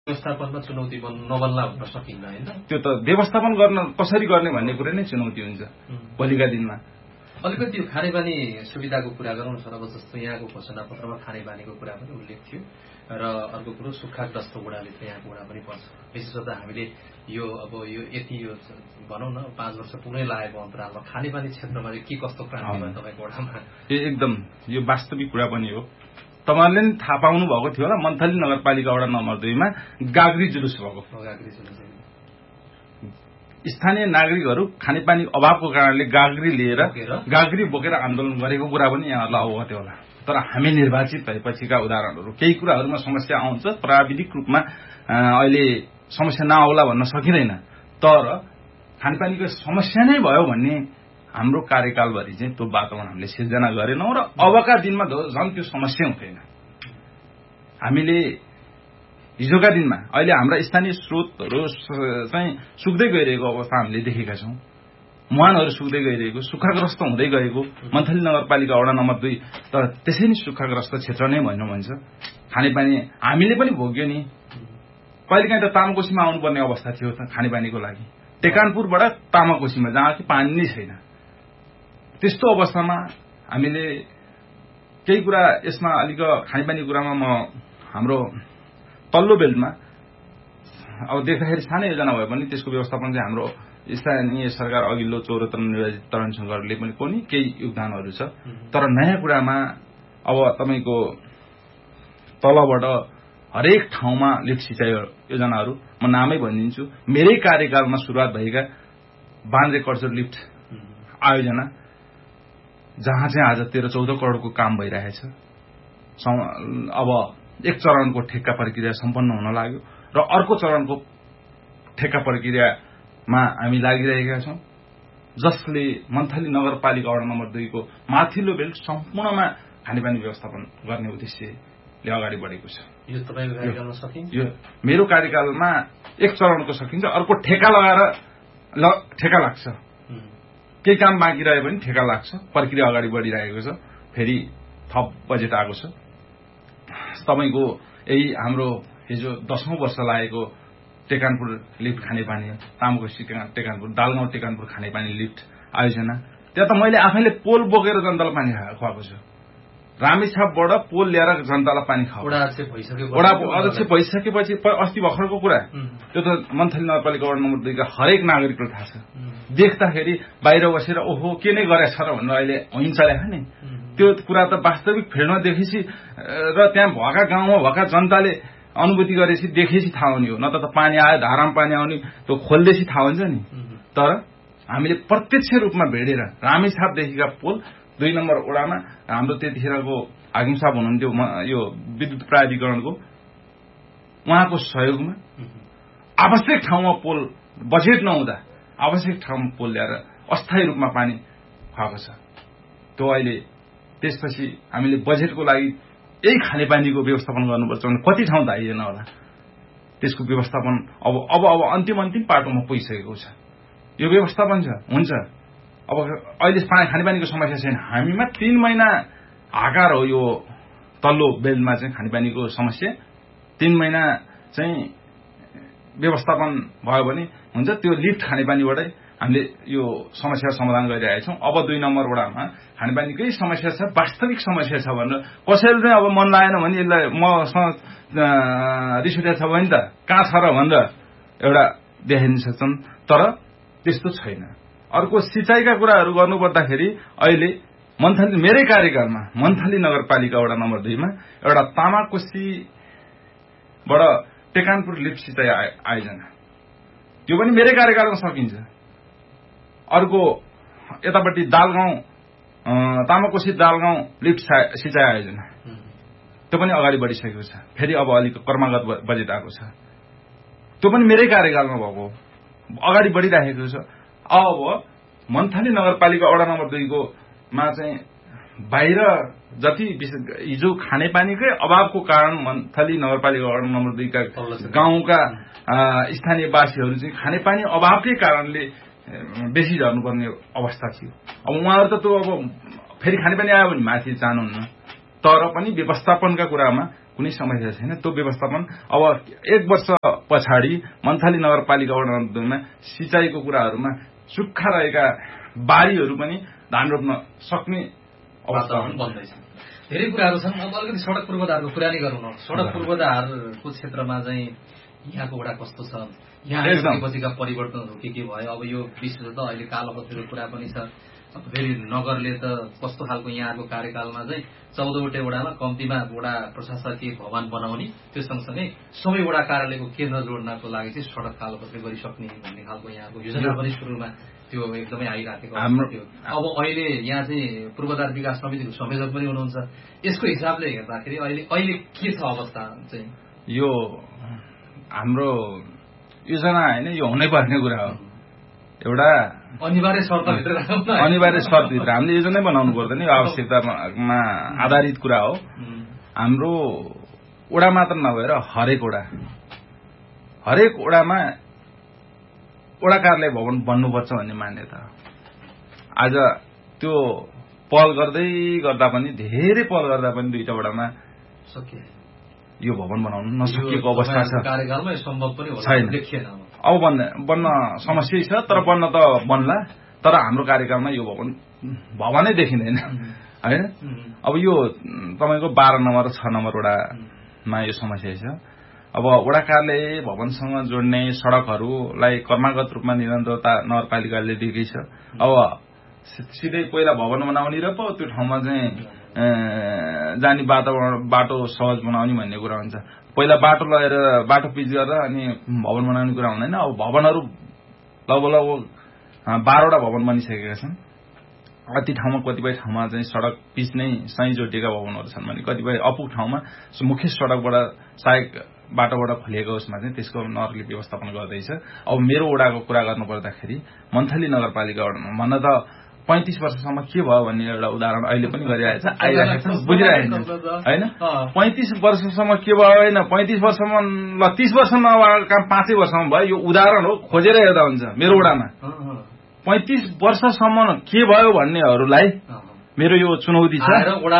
व्यवस्थापनमा चुनौती नबन्ला भन्न सकिन्न होइन। त्यो त व्यवस्थापन गर्न कसरी गर्ने भन्ने कुरा नै चुनौती हुन्छ भोलिका दिनमा। अलिकति यो खानेपानी सुविधाको कुरा गरौँ न सर। अब जस्तो यहाँको घोषणापत्रमा खानेपानीको कुरा पनि उल्लेख थियो र अर्को कुरो सुक्खाग्रस्त बुढाले यहाँको कुरा पनि पर्छ। विशेष गरी हामीले यो अब यो यति यो भनौँ न 5 वर्ष पुरै लागेको अन्तरालमा खानेपानी क्षेत्रमा के कस्तो क्रान्ति भयो तपाईँको वडामा? एकदम यो वास्तविक कुरा पनि हो। तपाईँहरूले नि थाहा पाउनु भएको थियो होला मन्थली नगरपालिका वडा नम्बर 2 मा गाग्री जुलुस भएको। स्थानीय नागरिकहरू खानेपानी अभावको कारणले गाग्री बोकेर आन्दोलन गरेको कुरा पनि यहाँहरूलाई अवगत होला। तर हामी निर्वाचित भएपछिका उदाहरणहरू केही कुराहरूमा समस्या आउँछ, प्राविधिक रूपमा अहिले समस्या नआउला भन्न सकिँदैन। तर खानेपानीको समस्या नै भयो भन्ने हाम्रो कार्यकालभरि चाहिँ त्यो वातावरण हामीले सिर्जना गरेनौँ र अबका दिनमा झन् त्यो समस्या हुँदैन। हामीले हिजोका दिनमा अहिले हाम्रा स्थानीय स्रोतहरू चाहिँ सुक्दै गइरहेको अवस्था हामीले देखेका छौँ। मुहानहरू सुक्दै गइरहेको, सुक्खाग्रस्त हुँदै गएको। मन्थली नगरपालिका वडा नम्बर 2 त त्यसै नै सुक्खाग्रस्त क्षेत्र नै भन्छ। खानेपानी हामीले पनि भोग्यो नि। कहिलेकाहीँ त तामाकोसीमा आउनुपर्ने अवस्था थियो खानेपानीको लागि, टेकानपुरबाट तामाकोसीमा जहाँ कि पानी नै छैन। त्यस्तो अवस्थामा हामीले केही कुरा यसमा अलिक खानेपानी कुरामा म हाम्रो तल्लो बेल्टमा अब देख्दाखेरि सानो योजना भए पनि त्यसको व्यवस्थापन चाहिँ हाम्रो स्थानीय सरकार अघिल्लो 74 निर्वाचित तरण शङ्करले पनि कुनै केही योगदानहरू छ। तर नयाँ कुरामा अब तपाईँको तलबाट हरेक ठाउँमा लिफ्ट सिँचाइ योजनाहरू म नामै भनिदिन्छु। मेरै कार्यकालमा सुरुवात भएका बान्द्रे कड्चर लिफ्ट आयोजना जहाँ चाहिँ आज 13-14 करोडको काम भइरहेछ। अब एक चरणको ठेक्का प्रक्रिया सम्पन्न हुन लाग्यो र अर्को चरणको ठेक्का प्रक्रियामा हामी लागिरहेका छौँ, जसले मन्थली नगरपालिका वडा नम्बर 2 को माथिल्लो बेल्ट सम्पूर्णमा खानेपानी व्यवस्थापन गर्ने उद्देश्यले अगाडि बढेको छ। यो तपाईँको कार्यकालमा सकिन्छ? यो मेरो कार्यकालमा एक चरणको सकिन्छ, अर्को ठेक्का लगाएर ठेक्का लाग्छ। केही काम बाँकी रह्यो भने ठेक्का लाग्छ। प्रक्रिया अगाडि बढिरहेको छ। फेरि थप बजेट आएको छ। तपाईँको यही हाम्रो हिजो 10औं वर्ष लागेको टेकानपुर लिफ्ट खानेपानी, तामाकोसी टेकानपुर, दालगाउँ टेकानपुर खानेपानी लिफ्ट आयोजना, त्यहाँ त मैले आफैले पोल बोकेर जनतालाई पानी खुवाएको छु। रामेछापबाट पोल ल्याएर जनतालाई पानी खुवाएको। वडा अध्यक्ष भइसकेपछि अस्ति भर्खरको कुरा, त्यो त मन्थली नगरपालिका वडा नम्बर 2 का हरेक नागरिकलाई थाहा छ। देख्दाखेरि बाहिर बसेर ओहो के नै गरेछ र भनेर अहिले होइन चलेको नि। त्यो कुरा त वास्तविक फिल्डमा देखेपछि र त्यहाँ भएका गाउँमा भएका जनताले अनुभूति गरेपछि देखेपछि थाहा हुने हो। न त पानी आयो, धारामा पानी आउने, त्यो खोल्दैछ थाहा हुन्छ नि। तर हामीले प्रत्यक्ष रूपमा भेडेर रामेछापदेखिका पोल 2 नम्बर वडामा हाम्रो त्यतिखेरको हाकिम साहब हुनुहुन्थ्यो यो विद्युत प्राधिकरणको, उहाँको सहयोगमा आवश्यक ठाउँमा पोल, बजेट नहुँदा आवश्यक ठाउँमा पोल ल्याएर अस्थायी रूपमा पानी खुवाएको छ। त्यो अहिले त्यसपछि हामीले बजेटको लागि यही खानेपानीको व्यवस्थापन गर्नुपर्छ भने कति ठाउँ धाइएन होला। त्यसको व्यवस्थापन अब अन्तिम पाटोमा पुगिसकेको छ। यो व्यवस्थापन छ, हुन्छ। अब अहिले खानेपानीको समस्या छैन। हामीमा 3 महिना आकार हो यो तल्लो बेल्टमा चाहिँ खानेपानीको समस्या। 3 महिना चाहिँ व्यवस्थापन भयो भने हुन्छ। त्यो लिफ्ट खानेपानीबाटै हामीले यो समस्या समाधान गरिरहेका छौँ। अब 2 नम्बर वडामा खानेपानीकै समस्या छ, वास्तविक समस्या छ भनेर कसैले चाहिँ अब मन लागेन भने यसलाई मसँग रिस उठेको छ भने त कहाँ छ र भनेर एउटा देखाइदिन सक्छन्। तर त्यस्तो छैन। अर्को सिँचाइका कुराहरू गर्नुपर्दाखेरि अहिले मेरै कार्यकालमा मन्थली नगरपालिका वडा नम्बर 2 मा एउटा तामाकोसीबाट टेकानपुर लिफ्ट सिँचाइ आयोजना, त्यो पनि मेरै कार्यकालमा सकिन्छ। अर्को यतापट्टि दालगाउँ तामाकोसी दालगाउँ लिफ्ट सिँचाइ आयोजना, त्यो पनि अगाडि बढिसकेको छ। फेरि अब अलिक क्रमागत बजेट आएको छ। त्यो पनि मेरै कार्यकालमा भएको अगाडि बढिरहेको छ। अब मन्थली नगरपालिका वडा नम्बर 2 को मा चाहिँ बाहिर जति हिजो खानेपानीकै अभावको कारण मन्थली नगरपालिका वडा नम्बर 2 का गाउँका स्थानीयवासीहरू चाहिँ खानेपानी अभावकै कारणले बेसी झर्नुपर्ने अवस्था थियो। अब उहाँहरू त त्यो अब फेरि खानेपानी आयो भने माथि जानुहुन्न। तर पनि व्यवस्थापनका कुरामा कुनै समस्या छैन। त्यो व्यवस्थापन अब 1 वर्ष पछाडि मन्थली नगरपालिका वडा नम्बर 2 मा सिँचाइको कुराहरूमा सुक्खा रहेका बारीहरू पनि धान रोप्न सक्ने वातावरण बन्दैछ। धेरै कुराहरू छन्। अब अलिकति सडक पूर्वाधारको कुरा नै गरौँ न। सडक पूर्वाधारको क्षेत्रमा चाहिँ यहाँको वडा कस्तो छ, यहाँ आएपछिका परिवर्तनहरू के भयो? अब यो विशेषतः अहिले कालोपत्रीको कुरा पनि छ। अब फेरि नगरले त कस्तो खालको यहाँको कार्यकालमा चाहिँ 14वटै वडामा कम्तीमा वडा प्रशासकीय भवन बनाउने, त्यो सँगसँगै सबै वडा कार्यालयको केन्द्र जोड्नको लागि चाहिँ सडक कालोपत्री गरिसक्ने भन्ने खालको यहाँको योजना पनि सुरुमा त्यो एकदमै आइराखेको थियो। अब अहिले यहाँ चाहिँ पूर्वाधार विकास समितिको संयोजक पनि हुनुहुन्छ। यसको हिसाबले हेर्दाखेरि अहिले के छ अवस्था चाहिँ? यो हाम्रो योजना होइन, यो हुनैपर्ने कुरा हो। एउटा अनिवार्य शर्तभित्र हामीले योजना बनाउनु पर्दैन, यो आवश्यकतामा आधारित कुरा हो। हाम्रो वडा मात्र नभएर हरेक वडामा वडा कार्यालय भवन बन्नुपर्छ भन्ने मान्यता हो। आज त्यो पहल गर्दा पनि धेरै पहल गर्दा पनि 2टा वडामा यो भवन बनाउन नसकिएको अवस्था छ। कार्यकालमा सम्भव पनि छैन। अब बन्न समस्या छ, तर बन्न त बन्ला। तर हाम्रो कार्यकालमा यो भवनै देखिँदैन हैन। अब यो तपाईको 12 नम्बर र 6 नम्बर वडामा यो समस्या छ। अब वडा कार्यालय भवनसँग जोड्ने सडकहरूलाई क्रमागत रूपमा निरन्तरता नगरपालिकाले दिएकै छ। अब सिधै पहिला भवन बनाउने र पो त्यो ठाउँमा चाहिँ जाने बाटो सहज बनाउने भन्ने कुरा हुन्छ। पहिला बाटो लगेर बाटो पिच गरेर अनि भवन बनाउने कुरा हुँदैन। अब भवनहरू लगभग 12वटा भवन बनिसकेका छन्। कति ठाउँमा कतिपय ठाउँमा चाहिँ सडक पिच नै सही जोडिएका भवनहरू छन् भने कतिपय अपुग ठाउँमा मुख्य सडकबाट सहायक बाटोबाट खोलिएको उसमा चाहिँ त्यसको नगरले व्यवस्थापन गर्दैछ। अब मेरो वडाको कुरा गर्नु पर्दाखेरि मन्थली नगरपालिका भन्न त 35 वर्षसम्म के भयो भन्ने एउटा उदाहरण अहिले पनि गरिरहेछ, आइरहेको छ, बुझिरहेको छ हैन। 35 वर्षसम्म के भयो होइन, 35 वर्षसम्म ल 30 वर्षमा काम 5 वर्षमा भयो। यो उदाहरण हो, खोजेर हेर्दा हुन्छ। मेरो वडामा 35 वर्षसम्म के भयो भन्नेहरूलाई मेरो यो चुनौती छ।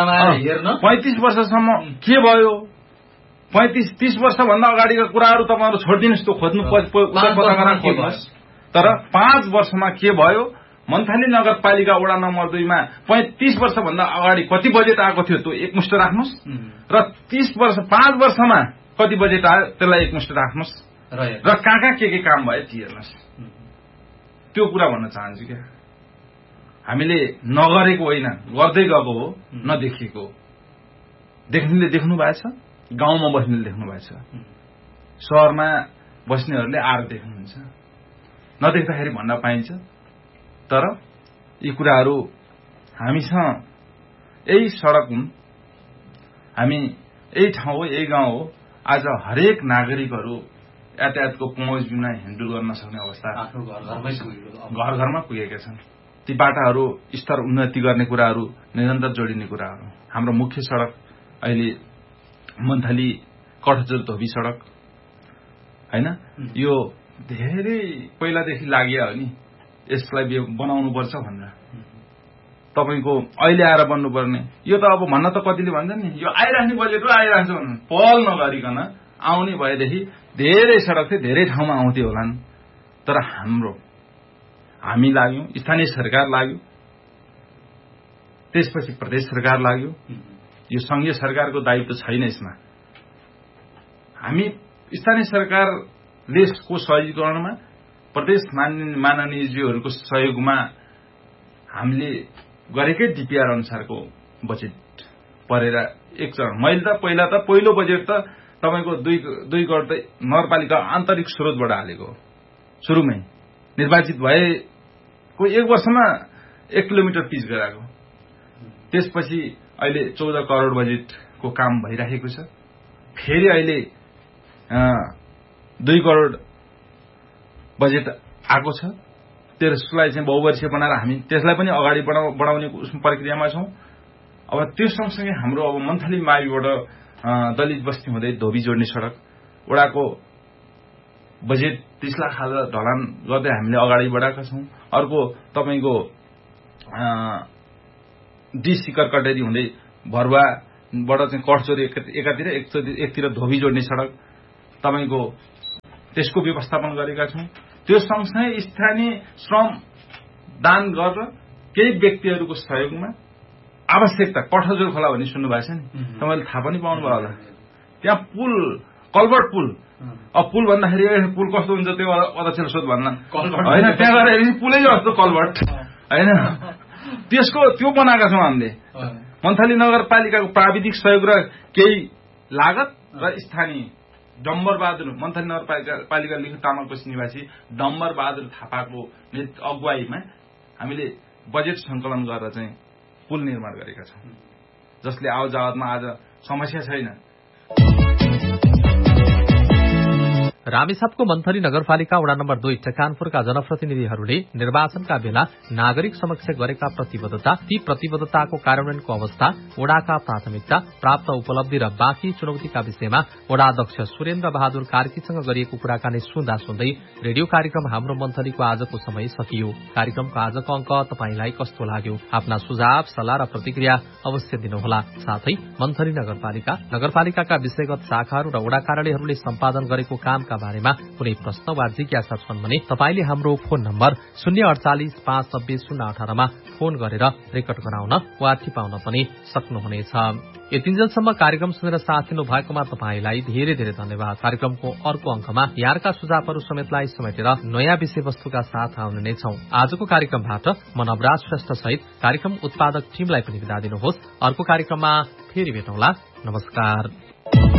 35 वर्षसम्म के भयो, 35-30 वर्षभन्दा अगाडिका कुराहरू तपाईँहरू छोडिदिनुहोस्, त्यो खोज्नु खोज्नुहोस्। तर 5 वर्षमा के भयो, मन्थली नगरपालिका वडा नम्बर 2 मा 35 वर्षभन्दा अगाडि कति बजेट आएको थियो त्यो एकमुष्ट राख्नुहोस् र 5 वर्षमा कति बजेट आयो त्यसलाई एकमुष्ट राख्नुहोस् र कहाँ के काम भयो ती हेर्नुहोस्। त्यो कुरा भन्न चाहन्छु क्या। हामीले नगरेको होइन, गर्दै गएको हो, नदेखिएको। देख्नेले देख्नु भएको छ, गाउँमा बस्नेले देख्नु भएको छ, शहरमा बस्नेहरूले आएर देख्नुहुन्छ। नदेख्दाखेरि भन्न पाइन्छ। तर यी कुराहरू हामीसँग यही सडक हुन्, हामी यही ठाउँ हो, यही गाउँ हो। आज हरेक नागरिकहरू यातायातको पहुँच बिना हिँडडुल गर्न सक्ने अवस्था घर घरमा पुगेका छन्। ती बाटाहरू स्तर उन्नति गर्ने कुराहरू, निरन्तर जोडिने कुराहरू। हाम्रो मुख्य सडक अहिले मन्थली कठजोल धोबी सडक हैन, यो धेरै पहिलादेखि लाग्यो हो नि, यसलाई बनाउनु पर्छ भनेर। तपाईको अहिले आएर बन्नुपर्ने यो त अब भन्न त कतिले भन्छन् नि यो आइराख्ने बजेट हो, आइराख्छ भन्नु, पहल नगरिकन आउने भएदेखि धेरै सडक चाहिँ धेरै ठाउँमा आउँथे होलान्। तर हामी लाग्यौं, स्थानीय सरकार लाग्यो, त्यसपछि प्रदेश सरकार लाग्यो। यो संघीय सरकारको दायित्व छैन यसमा। हामी स्थानीय सरकारले को सहयोगीकरणमा, प्रदेश माननीयज्यूहरूको सहयोगमा हामीले गरेकै डीपीआर अनुसारको बजेट परेर एक चरण। मैले त पहिलो बजेट त तपाईको 2 करोड नगरपालिका आन्तरिक स्रोतबाट हालेको हो। सुरुमै निर्वाचित भएको 1 वर्षमा 1 किलोमिटर पिच गराएको। त्यसपछि अहिले 14 करोड बजेटको काम भइराखेको छ। फेरि अहिले 2 करोड बजेट आएको छ। त्यसलाई चाहिँ बहुवर्षीय बनाएर हामी त्यसलाई पनि अगाडि बढाउने प्रक्रियामा छौं। अब त्यो सँगसँगै हाम्रो अब मन्थली माविबाट दलित बस्ती हुँदै धोबी जोड्ने सडक वडाको बजेट 30 लाख हालेर ढलान गर्दै हामीले अगाडि बढाएका छौं। अर्को तपाईको डी सिकर कटेरी हुँदै भरुवा बाट चाहिँ कठचोरी एकातिर एकतिर धोबी जोड्ने सड़क तपाईको त्यसको व्यवस्थापन गरेका छौं। त्यो सँगसँगै स्थानीय श्रम दान गरेर केही व्यक्तिहरूको सहयोगमा आवश्यकता कठजोर खोला भन्ने सुन्नु भएको छ नि, तपाईले थाहा पनि पाउनु भयो होला। त्यहाँ पुल, कल्भर्ट पुल, अब पुल भन्दाखेरि पुल कस्तो हुन्छ त्यो अध्यक्ष सोध भन्ला हैन, त्यहाँ गएर पुलै जस्तो कल्भर्ट हैन, त्यसको त्यो बनाएका छौं हामीले। मन्थली नगरपालिकाको प्राविधिक सहयोग र केही लागत र स्थानीय डम्बर बहादुर मन्थली नगरपालिका लिखु तामाङपछि निवासी डम्बर बहादुर थापाको अगुवाईमा हामीले बजेट संकलन गरेर चाहिँ पुल निर्माण गरेका छौं, जसले आवजावतमा आज समस्या छैन। रामेछापको मन्थली नगरपालिका वडा नम्बर 2 टकानपुरका जनप्रतिनिधिहरूले निर्वाचनका बेला नागरिक समक्ष गरेका प्रतिबद्धता, ती प्रतिबद्धताको कार्यान्वयनको अवस्था, वडाका प्राथमिकता, प्राप्त उपलब्धि र बाँकी चुनौतीका विषयमा वडा अध्यक्ष सुरेन्द्र बहादुर कार्कीसँग गरिएको कुराकानी सुन्दा सुन्दै रेडियो कार्यक्रम हाम्रो मन्थलीको आजको समय सकियो। कार्यक्रमको आजको अंक तपाईलाई कस्तो लाग्यो? आफ्ना सुझाव, सल्लाह र प्रतिक्रिया अवश्य दिनुहोला। साथै मन्थली नगरपालिकाका विषयगत शाखाहरू र वडा कार्यालयहरूले सम्पादन गरेको कामका बारेमा कुनै प्रश्न वा जिज्ञासा छन् भने तपाईले हाम्रो फोन नम्बर 048 590 018 मा फोन गरेर रेकर्ड गराउन वा टिपाउन पनि सक्नुहुनेछ। यतिन्जेलसम्म कार्यक्रम सुनेर साथ दिनु भएकोमा तपाईलाई धेरै धेरै धन्यवाद। कार्यक्रमको अर्को अंकमा यहाँका सुझावहरू समेतलाई समेटेर नयाँ विषयवस्तुका साथ आउने नै छौं। आजको कार्यक्रमबाट म नवराज श्रेष्ठ सहित कार्यक्रम उत्पादक टिमलाई पनि बिदा दिनुहोस्। अर्को कार्यक्रममा फेरि भेटौँला। नमस्कार।